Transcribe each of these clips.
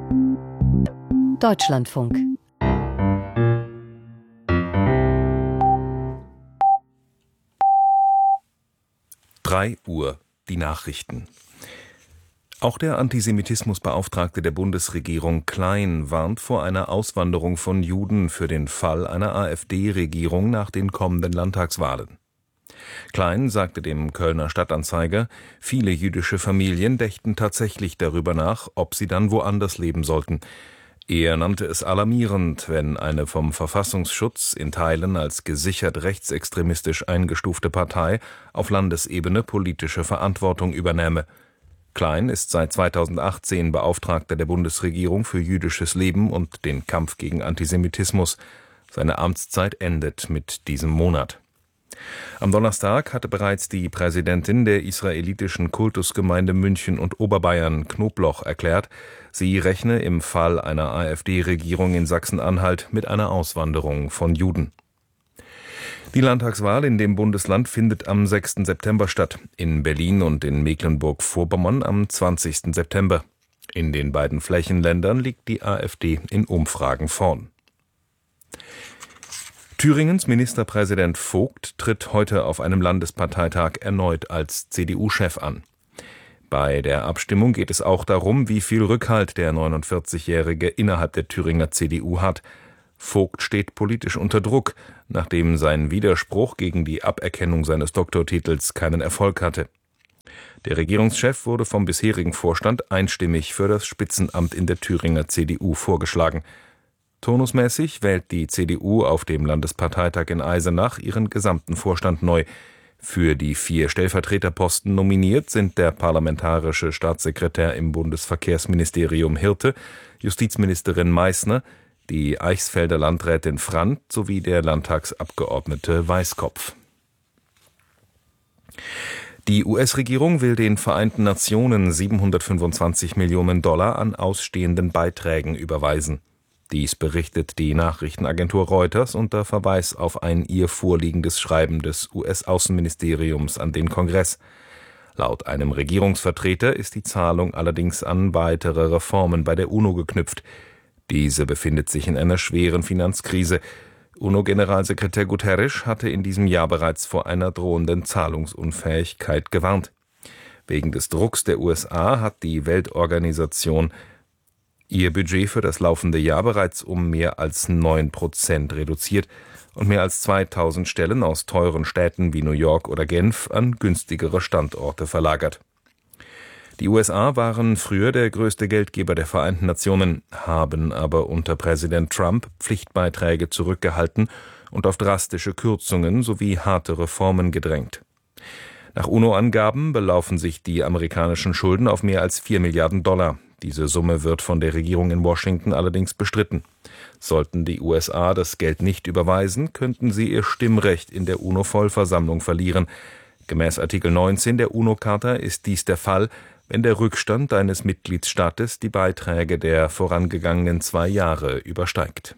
Deutschlandfunk. Uhr, die Nachrichten. Auch der Antisemitismusbeauftragte der Bundesregierung Klein warnt vor einer Auswanderung von Juden für den Fall einer AfD-Regierung nach den kommenden Landtagswahlen. Klein sagte dem Kölner Stadtanzeiger, viele jüdische Familien dächten tatsächlich darüber nach, ob sie dann woanders leben sollten. Er nannte es alarmierend, wenn eine vom Verfassungsschutz in Teilen als gesichert rechtsextremistisch eingestufte Partei auf Landesebene politische Verantwortung übernähme. Klein ist seit 2018 Beauftragter der Bundesregierung für jüdisches Leben und den Kampf gegen Antisemitismus. Seine Amtszeit endet mit diesem Monat. Am Donnerstag hatte bereits die Präsidentin der israelitischen Kultusgemeinde München und Oberbayern, Knobloch, erklärt, sie rechne im Fall einer AfD-Regierung in Sachsen-Anhalt mit einer Auswanderung von Juden. Die Landtagswahl in dem Bundesland findet am 6. September statt, in Berlin und in Mecklenburg-Vorpommern am 20. September. In den beiden Flächenländern liegt die AfD in Umfragen vorn. Thüringens Ministerpräsident Vogt tritt heute auf einem Landesparteitag erneut als CDU-Chef an. Bei der Abstimmung geht es auch darum, wie viel Rückhalt der 49-Jährige innerhalb der Thüringer CDU hat. Vogt steht politisch unter Druck, nachdem sein Widerspruch gegen die Aberkennung seines Doktortitels keinen Erfolg hatte. Der Regierungschef wurde vom bisherigen Vorstand einstimmig für das Spitzenamt in der Thüringer CDU vorgeschlagen. Turnusmäßig wählt die CDU auf dem Landesparteitag in Eisenach ihren gesamten Vorstand neu. Für die 4 Stellvertreterposten nominiert sind der parlamentarische Staatssekretär im Bundesverkehrsministerium Hirte, Justizministerin Meißner, die Eichsfelder Landrätin Frandt sowie der Landtagsabgeordnete Weißkopf. Die US-Regierung will den Vereinten Nationen 725 Millionen Dollar an ausstehenden Beiträgen überweisen. Dies berichtet die Nachrichtenagentur Reuters unter Verweis auf ein ihr vorliegendes Schreiben des US-Außenministeriums an den Kongress. Laut einem Regierungsvertreter ist die Zahlung allerdings an weitere Reformen bei der UNO geknüpft. Diese befindet sich in einer schweren Finanzkrise. UNO-Generalsekretär Guterres hatte in diesem Jahr bereits vor einer drohenden Zahlungsunfähigkeit gewarnt. Wegen des Drucks der USA hat die Weltorganisation ihr Budget für das laufende Jahr bereits um mehr als 9% reduziert und mehr als 2000 Stellen aus teuren Städten wie New York oder Genf an günstigere Standorte verlagert. Die USA waren früher der größte Geldgeber der Vereinten Nationen, haben aber unter Präsident Trump Pflichtbeiträge zurückgehalten und auf drastische Kürzungen sowie harte Reformen gedrängt. Nach UNO-Angaben belaufen sich die amerikanischen Schulden auf mehr als 4 Milliarden Dollar. Diese Summe wird von der Regierung in Washington allerdings bestritten. Sollten die USA das Geld nicht überweisen, könnten sie ihr Stimmrecht in der UNO-Vollversammlung verlieren. Gemäß Artikel 19 der UNO-Charta ist dies der Fall, wenn der Rückstand eines Mitgliedstaates die Beiträge der vorangegangenen 2 Jahre übersteigt.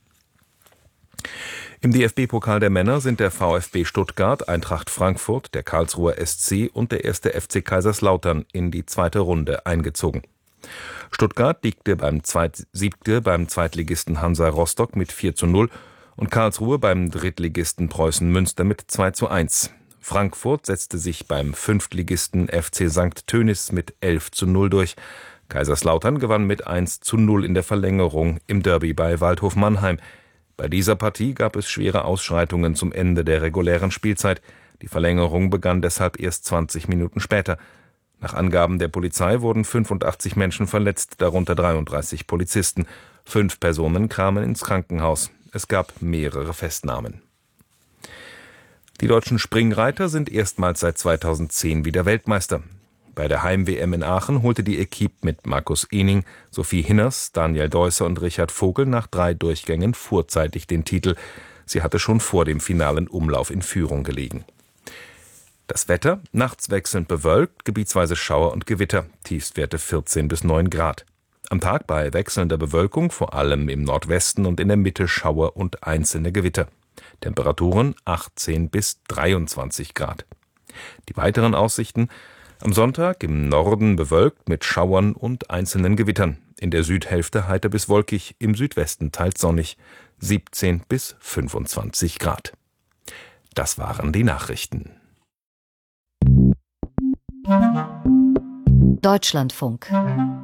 Im DFB-Pokal der Männer sind der VfB Stuttgart, Eintracht Frankfurt, der Karlsruher SC und der 1. FC Kaiserslautern in die 2. Runde eingezogen. Stuttgart siegte beim Zweitligisten Hansa Rostock mit 4:0 und Karlsruhe beim Drittligisten Preußen Münster mit 2:1. Frankfurt setzte sich beim Fünftligisten FC St. Tönis mit 11:0 durch. Kaiserslautern gewann mit 1:0 in der Verlängerung im Derby bei Waldhof Mannheim. Bei dieser Partie gab es schwere Ausschreitungen zum Ende der regulären Spielzeit. Die Verlängerung begann deshalb erst 20 Minuten später. Nach Angaben der Polizei wurden 85 Menschen verletzt, darunter 33 Polizisten. 5 Personen kamen ins Krankenhaus. Es gab mehrere Festnahmen. Die deutschen Springreiter sind erstmals seit 2010 wieder Weltmeister. Bei der Heim-WM in Aachen holte die Equipe mit Markus Ehning, Sophie Hinners, Daniel Deusser und Richard Vogel nach 3 Durchgängen vorzeitig den Titel. Sie hatte schon vor dem finalen Umlauf in Führung gelegen. Das Wetter: nachts wechselnd bewölkt, gebietsweise Schauer und Gewitter, Tiefstwerte 14 bis 9 Grad. Am Tag bei wechselnder Bewölkung, vor allem im Nordwesten und in der Mitte Schauer und einzelne Gewitter. Temperaturen 18 bis 23 Grad. Die weiteren Aussichten: Am Sonntag im Norden bewölkt mit Schauern und einzelnen Gewittern. In der Südhälfte heiter bis wolkig, im Südwesten teils sonnig, 17 bis 25 Grad. Das waren die Nachrichten. Deutschlandfunk